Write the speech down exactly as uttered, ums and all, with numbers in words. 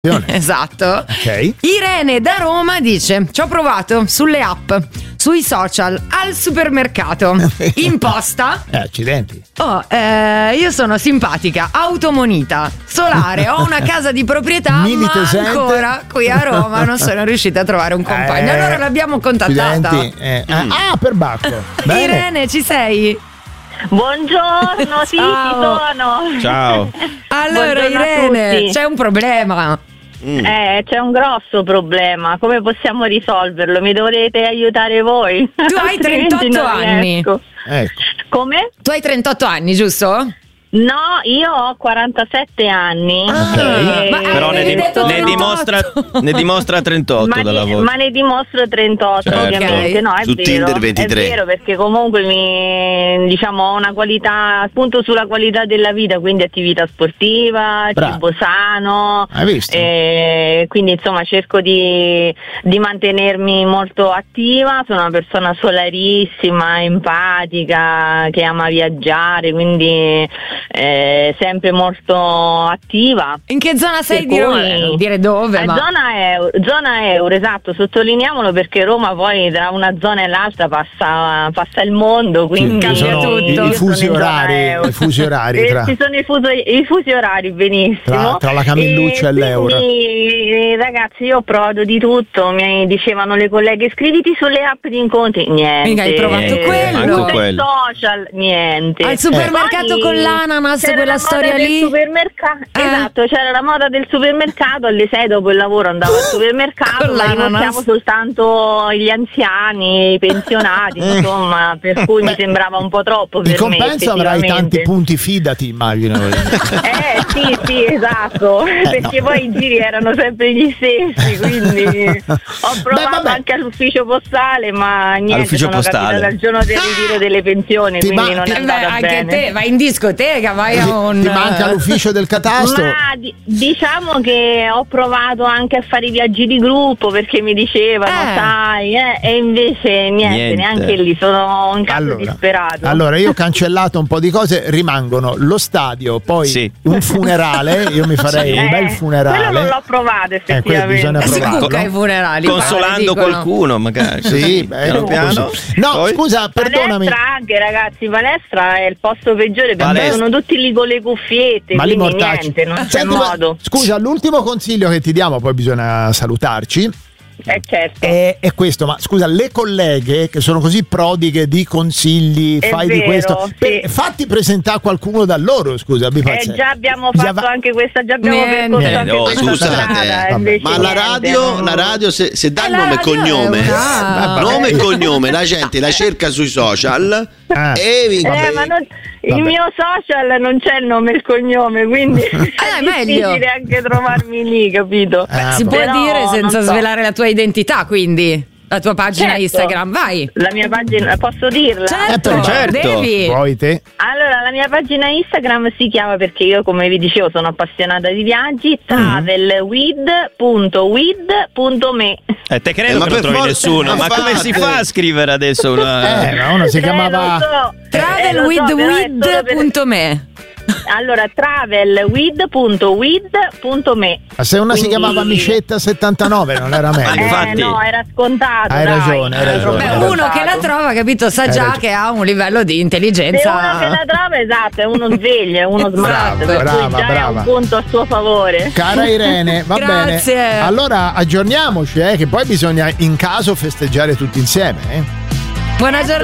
Esatto. Ok. Irene da Roma dice: ci ho provato sulle app, sui social, al supermercato, in posta. Eh, accidenti. Oh, eh, io sono simpatica, automonita, solare, ho una casa di proprietà, Milite ma esente. ancora qui a Roma non sono riuscita a trovare un compagno. Eh, allora l'abbiamo contattata. accidenti. Eh, Ah, per Bacco. Bene. Irene, ci sei? Buongiorno, sì, Ciao. ci sono. Ciao. Allora Buongiorno a Irene, tutti. c'è un problema. Mm. Eh, c'è un grosso problema. Come possiamo risolverlo? Mi dovrete aiutare voi. Tu hai Altrimenti trentotto non anni. riesco. Ecco. Come? Tu hai trentotto anni, giusto? No, io ho quarantasette anni. Ok. E- Ma Però ne, avevi dim- detto ne trentotto. dimostra ne dimostra trentotto ma, dalla ne, voce. ma ne dimostro trentotto, Certo. ovviamente. No, è Su vero. Tinder ventitré. È vero, perché comunque mi diciamo ho una qualità, appunto sulla qualità della vita, quindi attività sportiva, Bravo. cibo sano. Hai visto? E quindi insomma cerco di, di mantenermi molto attiva. Sono una persona solarissima, empatica, che ama viaggiare, quindi eh, sempre molto attiva. In che zona sei Per di Roma? cui- Eh, non dire dove, Eh, ma zona, euro, zona euro, esatto, sottolineiamolo perché Roma poi tra una zona e l'altra passa, passa il mondo, quindi Ci sono tutto. i, io i sono fusi in zona orari, euro. i fusi orari Eh, tra, ci sono i, fuso- i fusi orari, benissimo. tra, tra la Camilluccia e, l'euro. Quindi, ragazzi, io ho provato di tutto. Mi dicevano le colleghe: iscriviti sulle app di incontri. Niente. Mica hai provato Eh, quello? Manco sui quello. social, niente. al supermercato Poi con l'ananas, c'era quella la moda storia del lì. supermercato. Eh. Esatto, c'era la moda del supermercato. Alle sei dopo il lavoro andavo al supermercato, Con ma l'ananas. rinunziavo soltanto gli anziani, i pensionati, insomma, per cui mi sembrava un po' troppo In per me. compenso avrai tanti effettivamente. punti fidati, immagino. Eh sì, sì, esatto, perché no. poi i giri erano sempre gli stessi, quindi ho provato vabbè. anche all'ufficio postale, ma niente, All'ufficio sono postale. capitata al giorno del ritiro delle pensioni, Ti quindi ma- non ti- è Eh beh, andata anche bene. te vai in discoteca, vai a un Ti manca l'ufficio del catasto? Ma di- diciamo che ho provato anche a fare i viaggi di gruppo perché mi dicevano, Eh. sai, eh, e invece niente, Niente. neanche lì, sono un caso Allora, disperato. allora, io ho cancellato un po' di cose, rimangono lo stadio, poi Sì. un funerale, io mi farei Eh, un bel funerale. quello non l'ho provato Eh, quello effettivamente. bisogna si provarlo. cucca ai funerali. pare, Consolando dicono. qualcuno, magari. Sì, Così, beh, piano piano. così. No, Poi? scusa, perdonami. Palestra anche, ragazzi, palestra è il posto peggiore perché Palestra. sono tutti lì con le cuffiette, Ma li quindi mortacci. niente, non c'è Senti, ma- modo. Scusa, l'ultimo consiglio che ti diamo, poi bisogna salutarci. Eh certo. È, è questo, ma scusa, le colleghe che sono così prodighe di consigli, È fai di vero, questo, sì. per- fatti presentare qualcuno da loro, scusa, abbi Eh, pazienza. già abbiamo Già fatto va- anche questa, già abbiamo Niente. percorso Niente. anche Oh, questa scusate, strada, vabbè. invece Ma la niente, radio, non- la radio se, se dà Eh, il la nome e radio è cognome, una- nome e Vabbè. cognome, la gente la cerca sui social Ah. e vi- Eh, ma non- Vabbè. il mio social non c'è il nome e il cognome, quindi è è meglio. difficile anche trovarmi lì, capito? Ah, Si può Però, dire senza non so. svelare la tua identità, quindi la tua pagina Certo. Instagram, vai. La mia pagina, posso dirla? Certo, Eh, certo. devi. Poi te. Allora, la mia pagina Instagram si chiama, perché io come vi dicevo sono appassionata di viaggi, travelwith punto with punto me. Eh, te credo Eh, ma che non per trovi forza- nessuno, ma ma come si fate. fa a scrivere adesso una... Eh, ma uno si Eh, chiamava... lo so, eh, travel lo so, with però è with solo per- punto me. Allora, travelwith punto with punto me. Ma se una si Quindi- chiamava Micetta settantanove non era meglio? Eh, infatti. no, era scontato. Hai dai. ragione, hai Era ragione. Beh, scontato. uno che la trova, capito, sa Hai già ragione. che ha un livello di Se intelligenza. uno che la trova, esatto, è uno sveglio, è uno smart, Esatto. per Brava, cui già brava. è un punto a suo favore. Cara Irene, va Grazie. bene. Allora aggiorniamoci, eh, che poi bisogna in caso festeggiare tutti insieme. Eh. Buona giornata.